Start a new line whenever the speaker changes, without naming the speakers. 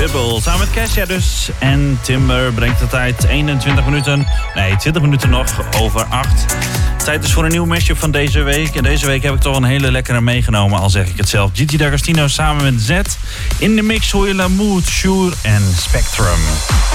Pitbull. Samen met Kesha dus. En Timber brengt de tijd 20 minuten nog over 8. Tijd is voor een nieuw mashup van deze week. En deze week heb ik toch een hele lekkere meegenomen, al zeg ik het zelf. Gigi D'Agostino samen met Z. In de mix hoor je Lamood, Shure en Spectrum.